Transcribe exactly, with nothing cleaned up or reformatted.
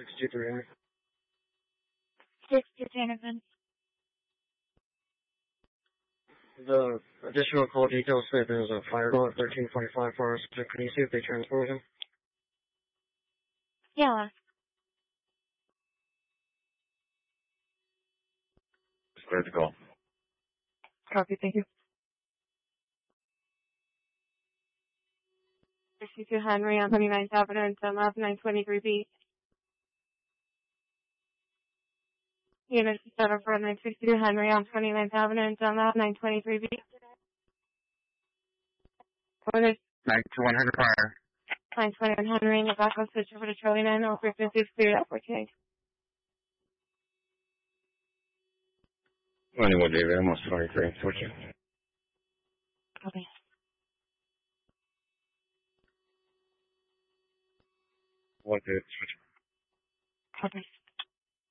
sixty-three. sixty-three Anderson. The additional call details say there's a fire call at thirteen forty-five for us. Can you see if they transport him? Yeah. Clear to call. Copy, thank you. sixty-two Henry on twenty-ninth Avenue and Dunlap, nine twenty-three B. Unit set up for nine sixty-two Henry on twenty-ninth Avenue and Dunlap, nine twenty-three B. What is nine two one hundred fire. nine twenty-one Henry in the back of switch over to Charlie nine, all frequencies cleared at fourteen. twenty-one David, almost twenty-three. Switching. Okay. One, two, switching. Okay.